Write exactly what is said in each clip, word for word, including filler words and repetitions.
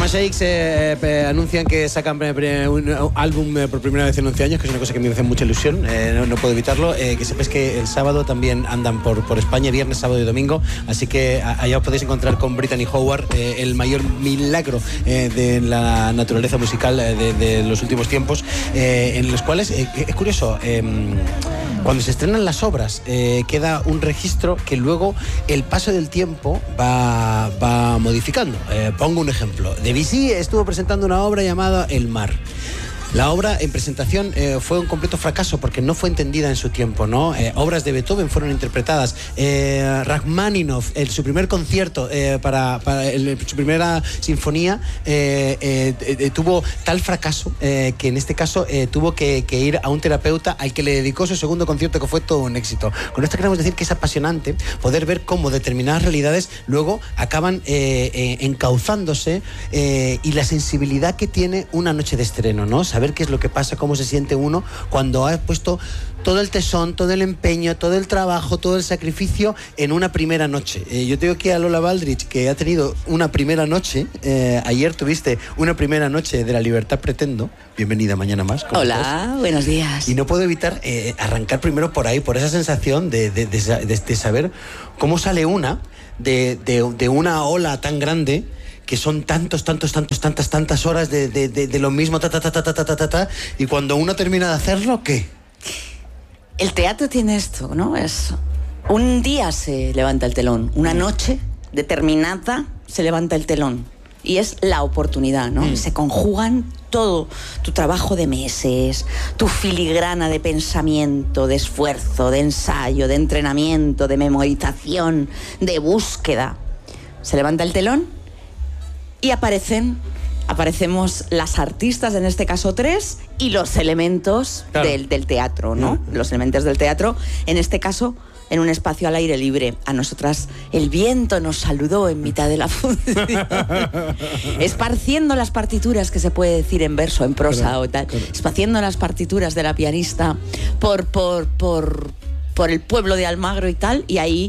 Yamashita X eh, eh, anuncian que sacan eh, un álbum eh, por primera vez en once años, que es una cosa que me hace mucha ilusión, eh, no, no puedo evitarlo. Eh, que sepáis que el sábado también andan por, por España, viernes, sábado y domingo, así que allá os podéis encontrar con Brittany Howard, eh, el mayor milagro eh, de la naturaleza musical eh, de, de los últimos tiempos, eh, en los cuales, eh, es curioso, eh, cuando se estrenan las obras eh, queda un registro que luego el paso del tiempo va, va modificando. Eh, pongo un ejemplo. Debussy estuvo presentando una obra llamada El mar. La obra en presentación eh, fue un completo fracaso porque no fue entendida en su tiempo, ¿no? Eh, obras de Beethoven fueron interpretadas. Eh, Rachmaninoff, en su primer concierto eh, para, para el, su primera sinfonía, eh, eh, eh, tuvo tal fracaso eh, que en este caso eh, tuvo que, que ir a un terapeuta al que le dedicó su segundo concierto, que fue todo un éxito. Con esto queremos decir que es apasionante poder ver cómo determinadas realidades luego acaban eh, eh, encauzándose eh, y la sensibilidad que tiene una noche de estreno, ¿no? Saber qué es lo que pasa, cómo se siente uno cuando ha puesto todo el tesón, todo el empeño, todo el trabajo, todo el sacrificio en una primera noche. Eh, yo tengo aquí a Lola Baldrich, que ha tenido una primera noche. Eh, ayer tuviste una primera noche de La Libertad Pretendo. Bienvenida mañana más. Hola, estás? Buenos días. Y no puedo evitar eh, arrancar primero por ahí, por esa sensación de, de, de, de, de saber cómo sale una de, de, de una ola tan grande, que son tantos, tantos, tantos, tantas, tantas horas de, de, de, de lo mismo, ta, ta, ta, ta, ta, ta, ta, ta, y cuando uno termina de hacerlo, ¿qué? El teatro tiene esto, ¿no? Es un día se levanta el telón, una noche determinada se levanta el telón, y es la oportunidad, ¿no? Mm. Se conjugan todo tu trabajo de meses, tu filigrana de pensamiento, de esfuerzo, de ensayo, de entrenamiento, de memorización, de búsqueda. Se levanta el telón y aparecen, aparecemos las artistas, en este caso tres, y los elementos claro. del, del teatro, ¿no? Mm. Los elementos del teatro, en este caso, en un espacio al aire libre. A nosotras el viento nos saludó en mitad de la función, esparciendo las partituras, que se puede decir en verso, en prosa claro, o tal, claro. esparciendo las partituras de la pianista por... por, por por el pueblo de Almagro y tal, y ahí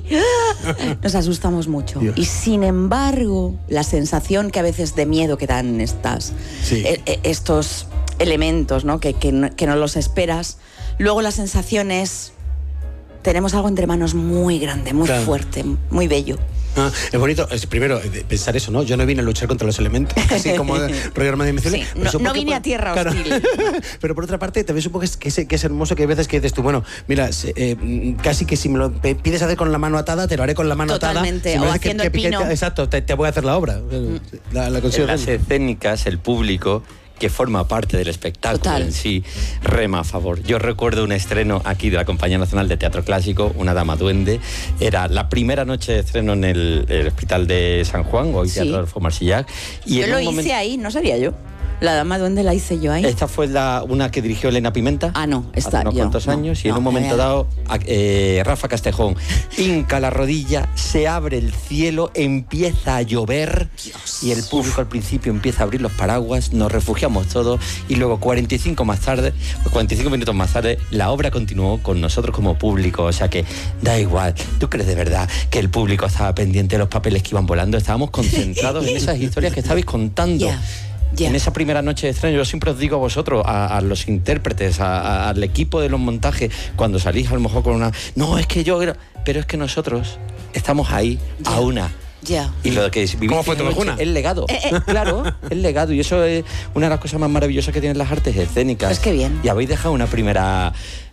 nos asustamos mucho. Dios. Y sin embargo, la sensación que a veces de miedo que dan estas, sí. eh, estos elementos, ¿no? Que, que, no, que no los esperas, luego la sensación es, tenemos algo entre manos muy grande, muy claro. fuerte, muy bello. Ah, es bonito, es, primero, pensar eso, ¿no? Yo no vine a luchar contra los elementos, así como Roger Armando y sí, no, no vine por, a tierra claro, hostil. Pero por otra parte, también supongo que es, que es, que es hermoso que hay veces que dices tú, bueno, mira, eh, casi que si me lo pides hacer con la mano atada, te lo haré con la mano Totalmente, atada. o haciendo que, el que, pino. Que, exacto, te, te voy a hacer la obra. Mm. La, la en las escénicas, el público que forma parte del espectáculo Total. En sí, rema a favor. Yo recuerdo un estreno aquí de la Compañía Nacional de Teatro Clásico, Una Dama Duende. Era la primera noche de estreno en el, el Hospital de San Juan, hoy sí. Teatro Adolfo Marsillac. Y yo lo hice momento... ahí, no sabía yo. La Dama Duende la hice yo ahí. Esta fue la, una que dirigió Elena Pimenta. Ah, no, esta hace unos yo. cuantos no, años. Y no, en un momento eh, dado, eh, Rafa Castejón hinca la rodilla, se abre el cielo, empieza a llover. Dios. Y el público al principio empieza a abrir los paraguas, nos refugiamos todos. Y luego, cuarenta y cinco más tarde, cuarenta y cinco minutos más tarde, la obra continuó con nosotros como público. O sea que da igual. ¿Tú crees de verdad que el público estaba pendiente de los papeles que iban volando? Estábamos concentrados en esas historias que estabais contando. Yeah. Yeah. En esa primera noche de estreno, yo siempre os digo a vosotros, a, a los intérpretes, a, a, al equipo de los montajes, cuando salís a lo mejor con una... No, es que yo... Pero es que nosotros estamos ahí yeah. a una. Yeah. Y lo que vivís ¿Cómo fue tu vacuna? El legado. Eh, eh. Claro, el legado. Y eso es una de las cosas más maravillosas que tienen las artes escénicas. Pues qué bien. Y habéis dejado una primera...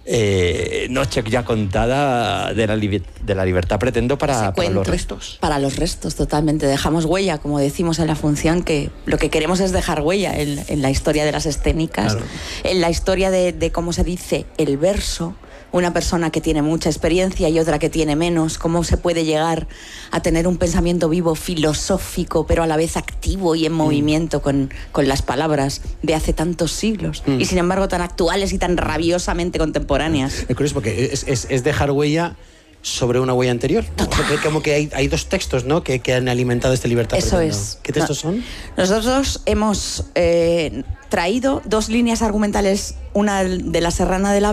Eh, noche ya contada de la, li- de la libertad pretendo para, para los restos. Para los restos, totalmente. Dejamos huella, como decimos en la función, que lo que queremos es dejar huella en, en la historia de las escénicas, claro. en la historia de, de cómo se dice el verso, una persona que tiene mucha experiencia y otra que tiene menos, cómo se puede llegar a tener un pensamiento vivo, filosófico, pero a la vez activo y en mm. movimiento con, con las palabras de hace tantos siglos, mm. y sin embargo tan actuales y tan rabiosamente contemporáneas. Es curioso porque es, es, es dejar huella sobre una huella anterior. Porque como que hay, hay dos textos, ¿no?, que, que han alimentado esta libertad. Eso pretendo. es. ¿Qué textos no, son? Nosotros hemos eh, traído dos líneas argumentales, una de la Serrana de la Vega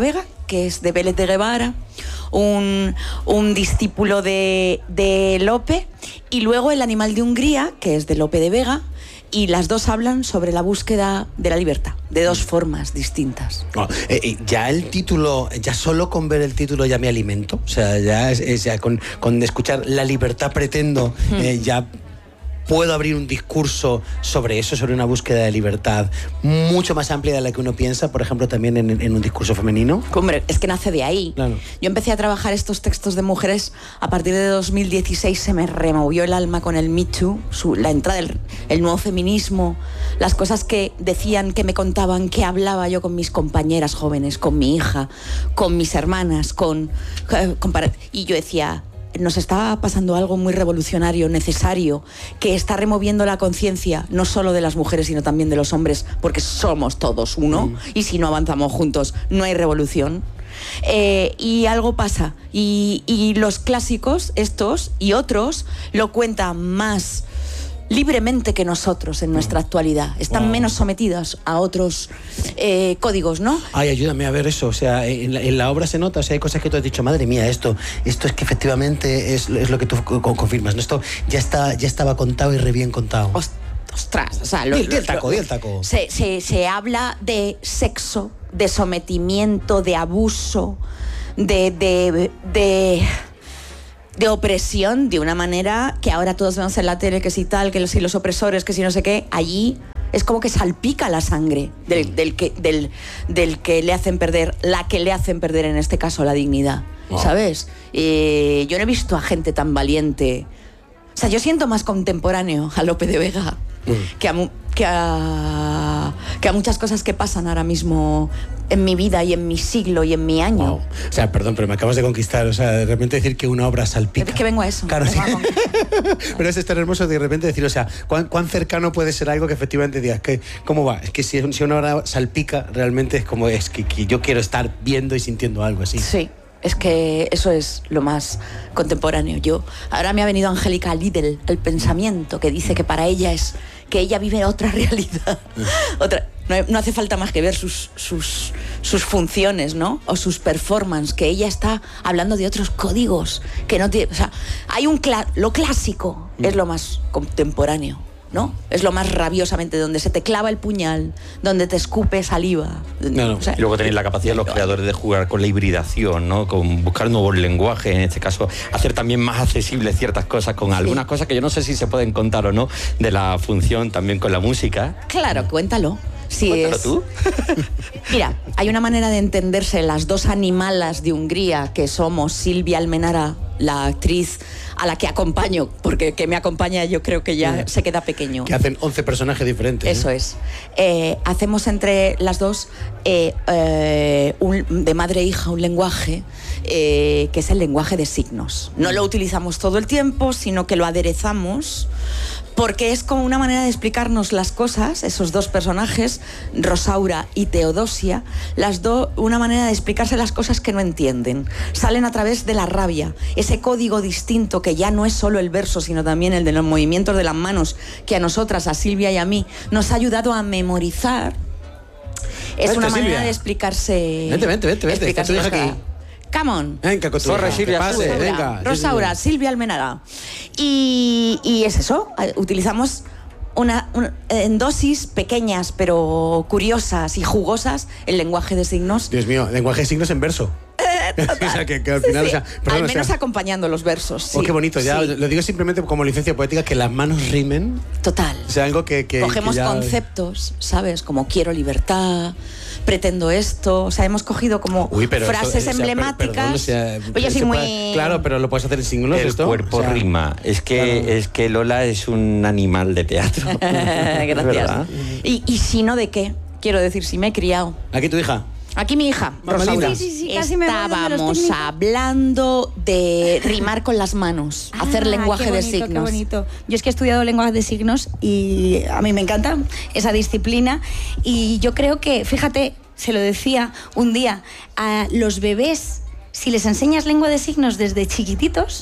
que es de Vélez de Guevara, un, un discípulo de, de Lope, y luego El animal de Hungría, que es de Lope de Vega, y las dos hablan sobre la búsqueda de la libertad, de dos formas distintas. Oh, eh, eh, ya el título, ya solo con ver el título ya me alimento, o sea, ya, es, es ya con, con escuchar La libertad pretendo, eh, ya puedo abrir un discurso sobre eso, sobre una búsqueda de libertad mucho más amplia de la que uno piensa, por ejemplo, también en, en un discurso femenino. Hombre, es que nace de ahí. Claro. Yo empecé a trabajar estos textos de mujeres a partir de dos mil dieciséis, se me removió el alma con el Me Too, su, la entrada del el nuevo feminismo, las cosas que decían, que me contaban, que hablaba yo con mis compañeras jóvenes, con mi hija, con mis hermanas, con, con y yo decía, nos está pasando algo muy revolucionario, necesario, que está removiendo la conciencia no solo de las mujeres, sino también de los hombres, porque somos todos uno, mm. y si no avanzamos juntos no hay revolución. Eh, y algo pasa, y, y los clásicos, estos y otros, lo cuentan más libremente que nosotros en nuestra actualidad. Están wow. menos sometidas a otros eh, códigos, ¿no? Ay, ayúdame a ver eso. O sea, en la, en la obra se nota, o sea, hay cosas que tú has dicho, madre mía, esto, esto es que efectivamente es, es lo que tú confirmas, ¿no? Esto ya está, ya estaba contado y re bien contado. Ostras, o sea, lo, di, di el lo, taco, di el taco. Se, se, se habla de sexo, de sometimiento, de abuso, de, de, de de opresión, de una manera que ahora todos vemos en la tele, que si tal, que si los opresores, que si no sé qué. Allí es como que salpica la sangre del, del, que, del, del que le hacen perder, la que le hacen perder en este caso la dignidad, wow. ¿sabes? Eh, yo no he visto a gente tan valiente. O sea, yo siento más contemporáneo a Lope de Vega mm. que, a, que, a, que a muchas cosas que pasan ahora mismo en mi vida y en mi siglo y en mi año. Wow. O sea, perdón, pero me acabas de conquistar. O sea, de repente decir que una obra salpica. Es que vengo a eso. Claro, vengo sí. a Pero es tan hermoso de repente decir, o sea, ¿cuán, cuán cercano puede ser algo que efectivamente digas, que, ¿cómo va? Es que si, si una obra salpica, realmente es como, es que, que yo quiero estar viendo y sintiendo algo así. Sí. Es que eso es lo más contemporáneo. Yo, ahora me ha venido Angélica Lidl, el pensamiento, que dice que para ella es que ella vive otra realidad. otra, no, no hace falta más que ver sus, sus, sus funciones, ¿no? O sus performances, que ella está hablando de otros códigos. Que no tiene, o sea, hay un cla- lo clásico es lo más contemporáneo, ¿no? Es lo más rabiosamente, donde se te clava el puñal, donde te escupe saliva. No, no. O sea, y luego tenéis la capacidad los creadores de jugar con la hibridación, ¿no? Con buscar nuevos lenguajes, en este caso, hacer también más accesibles ciertas cosas, con sí. algunas cosas que yo no sé si se pueden contar o no, de la función también con la música. Claro, cuéntalo. Sí, Cuéntalo es... tú. Mira, hay una manera de entenderse las dos animalas de Hungría que somos Silvia Almenara, la actriz a la que acompaño, porque que me acompaña yo creo que ya sí. se queda pequeño. Que hacen once personajes diferentes. Eso ¿eh? es. Eh, hacemos entre las dos eh, eh, un, de madre e hija un lenguaje eh, que es el lenguaje de signos. No lo utilizamos todo el tiempo, sino que lo aderezamos porque es como una manera de explicarnos las cosas, esos dos personajes, Rosaura y Teodosia, las do, una manera de explicarse las cosas que no entienden. Salen a través de la rabia, ese código distinto que ya no es solo el verso, sino también el de los movimientos de las manos, que a nosotras, a Silvia y a mí, nos ha ayudado a memorizar. Es vente, una manera Silvia. de explicarse... Vente, vente, vente, vente. explicarse Está tu hija aquí. Come on. Venga, con tu Corre, hija. Silvia, pase, Rosaura, venga. Rosaura, Sí, sí, Silvia Almenara. Y, y es eso, utilizamos una, una, en dosis pequeñas pero curiosas y jugosas el lenguaje de signos. Dios mío, lenguaje de signos en verso. Total. O sea, que, que al final, Sí, sí. o sea, perdón, al o menos sea, acompañando los versos. Sí. Oh, qué bonito, ya Sí. lo digo simplemente como licencia poética, que las manos rimen. Total. O sea, algo que... que Cogemos que ya... conceptos, ¿sabes? Como quiero libertad, pretendo esto. O sea, hemos cogido como Uy, pero frases esto, o sea, emblemáticas. perdón, o sea, Oye, yo soy se muy... puede- claro, pero lo puedes hacer en signos El esto. cuerpo o sea, rima. Es que, claro. es que Lola es un animal de teatro. Gracias. ¿Verdad? Y, y si no, ¿de qué? Quiero decir, si me he criado. Aquí tu hija. Aquí mi hija, Mamalita. Rosaura. Sí, sí, sí, casi me voy de los Estábamos técnicos. hablando de rimar con las manos, Ah, hacer lenguaje qué de bonito, signos. Qué bonito. Yo es que he estudiado lenguaje de signos y a mí me encanta esa disciplina. Y yo creo que, fíjate, se lo decía un día, a los bebés, si les enseñas lengua de signos desde chiquititos,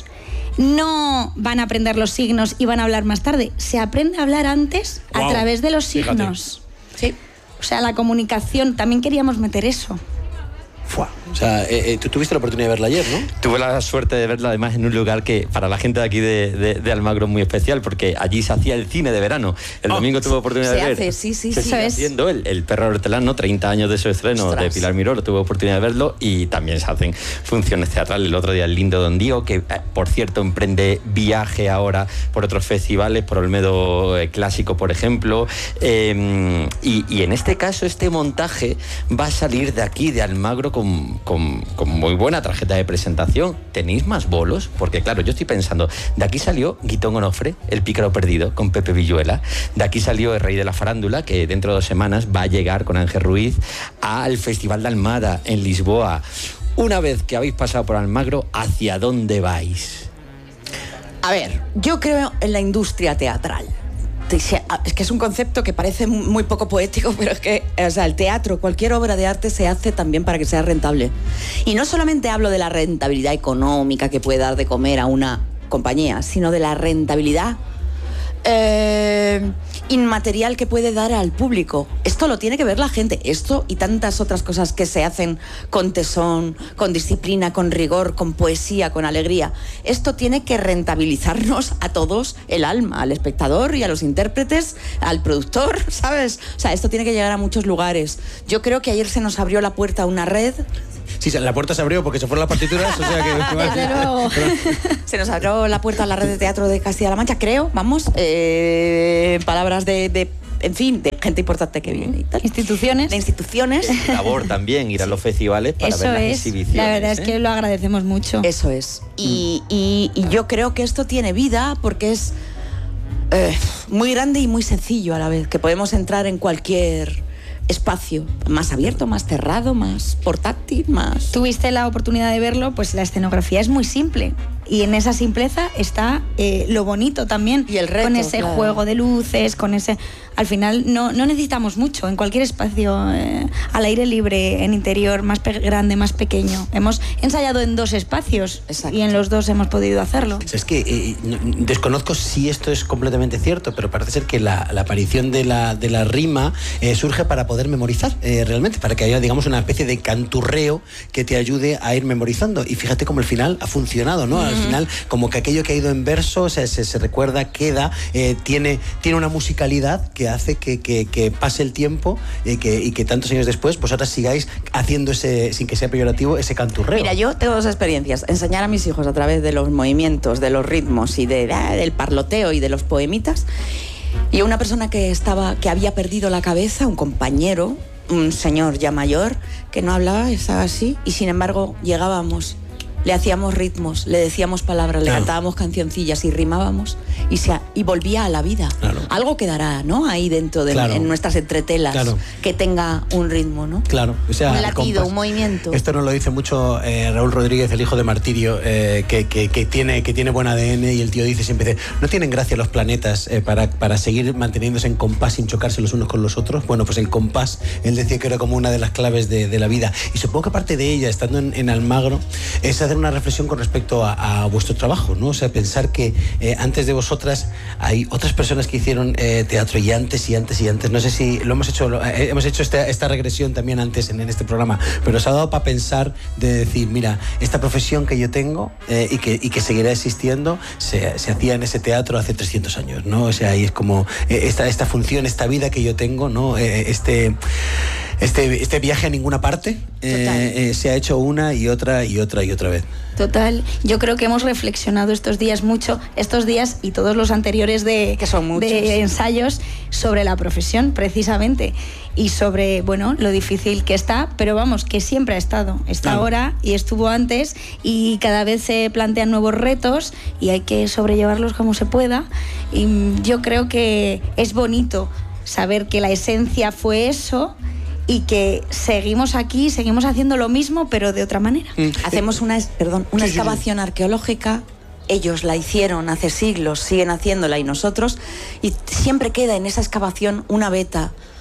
no van a aprender los signos y van a hablar más tarde. Se aprende a hablar antes Wow. a través de los Fíjate. signos. Sí. O sea, la comunicación, también queríamos meter eso. Fua. O sea, eh, eh, tú tuviste la oportunidad de verla ayer, ¿no? Tuve la suerte de verla además en un lugar que para la gente de aquí de, de, de Almagro es muy especial, porque allí se hacía el cine de verano. El oh, domingo tuve oportunidad se de ver. Hace, sí, sí, se sí. sigue haciendo el, el Perro Hortelano, treinta años de su estreno. Ostras. De Pilar Miró, lo tuve oportunidad de verlo, y también se hacen funciones teatrales. El otro día el Lindo Don Dío, que por cierto emprende viaje ahora por otros festivales, por Olmedo eh, Clásico, por ejemplo. Eh, y, y en este caso este montaje va a salir de aquí, de Almagro, con, con, con muy buena tarjeta de presentación. ¿Tenéis más bolos? Porque claro, yo estoy pensando, de aquí salió Guitón Onofre, El Pícaro Perdido, con Pepe Villuela. De aquí salió El Rey de la Farándula, que dentro de dos semanas va a llegar con Ángel Ruiz al Festival de Almada en Lisboa. Una vez que habéis pasado por Almagro, ¿hacia dónde vais? A ver, yo creo en la industria teatral. Es que es un concepto que parece muy poco poético, pero es que, o sea, el teatro, cualquier obra de arte se hace también para que sea rentable. Y no solamente hablo de la rentabilidad económica que puede dar de comer a una compañía, sino de la rentabilidad eh, inmaterial que puede dar al público. Esto lo tiene que ver la gente. Esto y tantas otras cosas que se hacen con tesón, con disciplina, con rigor, con poesía, con alegría. Esto tiene que rentabilizarnos a todos el alma, al espectador y a los intérpretes, al productor, ¿sabes? O sea, esto tiene que llegar a muchos lugares. Yo creo que ayer se nos abrió la puerta a una red. Sí, la puerta se abrió porque se fueron las partituras, o sea que... Desde luego. Se nos abrió la puerta a la red de teatro de Castilla-La Mancha, creo, vamos, eh, palabras de, de, en fin, de gente importante que viene y tal. Instituciones. De instituciones. Es labor también ir a los festivales para Eso ver las es, exhibiciones. la verdad ¿eh? es que lo agradecemos mucho. Eso es. Y, y, y yo creo que esto tiene vida porque es eh, muy grande y muy sencillo a la vez, que podemos entrar en cualquier espacio, más abierto, más cerrado, más portátil, más... Tuviste la oportunidad de verlo, pues la escenografía es muy simple. Y en esa simpleza está eh, lo bonito también. Y el reto, con ese claro. juego de luces, con ese... Al final no, no necesitamos mucho. En cualquier espacio, eh, al aire libre, en interior, más grande, más pequeño. Hemos ensayado en dos espacios. Exacto. Y en los dos hemos podido hacerlo. Es que eh, no, desconozco si esto es completamente cierto, pero parece ser que la, la aparición de la, de la rima eh, surge para poder memorizar, eh, realmente, para que haya, digamos, una especie de canturreo que te ayude a ir memorizando. Y fíjate cómo al final ha funcionado, ¿no? Al final, como que aquello que ha ido en verso, o sea, se, se recuerda, queda, eh, tiene, tiene una musicalidad que hace que, que, que pase el tiempo y que, y que tantos años después vosotras sigáis haciendo ese, sin que sea peyorativo, ese canturreo. Mira, yo tengo dos experiencias. Enseñar a mis hijos a través de los movimientos, de los ritmos y de, ah, del parloteo y de los poemitas. Y una persona que estaba, que había perdido la cabeza, un compañero, un señor ya mayor, que no hablaba, estaba así, y sin embargo llegábamos, le hacíamos ritmos, le decíamos palabras, claro. Le cantábamos cancioncillas y rimábamos y, se, y volvía a la vida. Claro. Algo quedará, ¿no? Ahí dentro de claro. en nuestras entretelas, claro. que tenga un ritmo, ¿no? Claro. O sea, un latido, un movimiento. Esto nos lo dice mucho eh, Raúl Rodríguez, el hijo de Martirio, eh, que, que, que, tiene, que tiene buen A D N, y el tío dice siempre, dice, ¿no tienen gracia los planetas eh, para, para seguir manteniéndose en compás sin chocarse los unos con los otros? Bueno, pues el compás, él decía que era como una de las claves de, de la vida. Y supongo que parte de ella, estando en, en Almagro, es hacer una reflexión con respecto a, a vuestro trabajo, ¿no? O sea, pensar que eh, antes de vosotras hay otras personas que hicieron eh, teatro y antes y antes y antes. No sé si lo hemos hecho, lo, eh, hemos hecho esta, esta regresión también antes en, en este programa, pero os ha dado para pensar de decir, mira, esta profesión que yo tengo eh, y, que, y que seguirá existiendo se, se hacía en ese teatro hace trescientos años, ¿no? O sea, ahí es como eh, esta, esta función, esta vida que yo tengo, ¿no? Eh, este... Este, este viaje a ninguna parte eh, eh, se ha hecho una y otra y otra y otra vez. Total. Yo creo que hemos reflexionado estos días mucho, estos días y todos los anteriores de, que son muchos. de ensayos sobre la profesión, precisamente. Y sobre, bueno, lo difícil que está, pero vamos, que siempre ha estado. Está claro. ahora y estuvo antes, y cada vez se plantean nuevos retos y hay que sobrellevarlos como se pueda. Y yo creo que es bonito saber que la esencia fue eso, y que seguimos aquí, seguimos haciendo lo mismo, pero de otra manera. Mm. Hacemos una, perdón, una sí, excavación sí. arqueológica, ellos la hicieron hace siglos, siguen haciéndola y nosotros, y siempre queda en esa excavación una veta,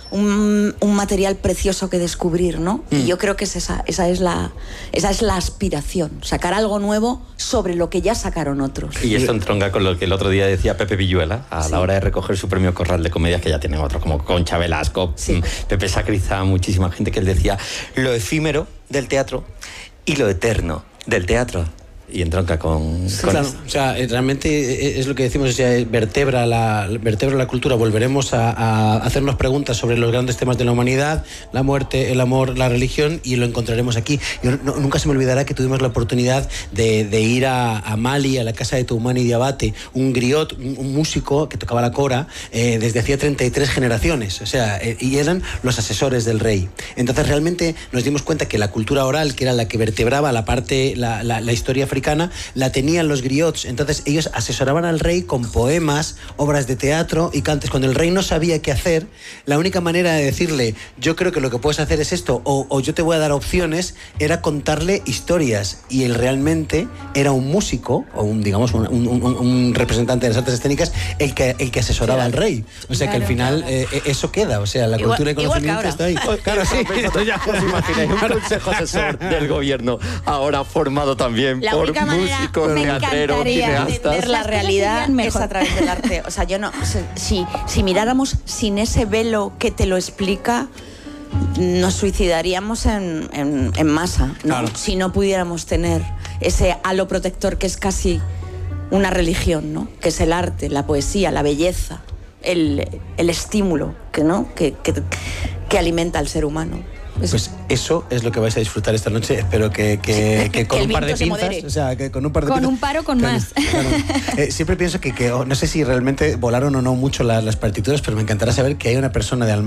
un, un material precioso que descubrir, ¿no? Mm. Y yo creo que es esa, esa, es la, esa es la aspiración, sacar algo nuevo sobre lo que ya sacaron otros. Y esto entronca con lo que el otro día decía Pepe Villuela a Sí. la hora de recoger su premio Corral de Comedias, que ya tienen otros, como Concha Velasco, Sí. Pepe Sacristán, muchísima gente, que él decía lo efímero del teatro y lo eterno del teatro. Y entronca con... con Claro, esto. o sea, eh, realmente eh, es lo que decimos, o sea, eh, vertebra la, vertebra la cultura. Volveremos a, a hacernos preguntas sobre los grandes temas de la humanidad, la muerte, el amor, la religión, y lo encontraremos aquí. Yo no- nunca se me olvidará que tuvimos la oportunidad de, de ir a, a Mali, a la casa de Toumani Diabate, un griot, un, un músico que tocaba la cora eh, desde hacía treinta y tres generaciones, o sea, eh, y eran los asesores del rey. Entonces realmente nos dimos cuenta que la cultura oral, que era la que vertebraba la parte, la, la, la historia africana, la tenían los griots. Entonces ellos asesoraban al rey con poemas, obras de teatro y cantes. Cuando el rey no sabía qué hacer, la única manera de decirle, yo creo que lo que puedes hacer es esto, o, o yo te voy a dar opciones, era contarle historias. Y él realmente era un músico, o un, digamos, un, un- un- un representante de las artes escénicas, el que, el que asesoraba Claro. al rey. O sea que al Claro, final claro. eh, eso queda. O sea, la Igual- cultura y igual que conocimiento ahora. está ahí. Claro, sí. Esto ya os imagináis, un consejo asesor del gobierno, ahora formado también La por única manera- músicos, me teatreros, encantaría cineastas. Entender la Las cosas realidad serían es mejor. a través del arte. O sea, yo no. o sea, si, si miráramos sin ese velo que te lo explica, nos suicidaríamos en, en- en masa, ¿no? Claro. Si no pudiéramos tener ese halo protector que es casi una religión, ¿no? Que es el arte, la poesía, la belleza, el, el estímulo que, ¿no? que, que, que alimenta al ser humano. Es- Pues eso es lo que vais a disfrutar esta noche. Espero que, que, que con Que el un par de viento se pinzas, modere. o sea, que con un par de Con pinzas- un par o con Claro, más. claro. Eh, siempre pienso que, que oh, no sé si realmente volaron o no mucho la- las partituras, pero me encantará saber que hay una persona de Almagro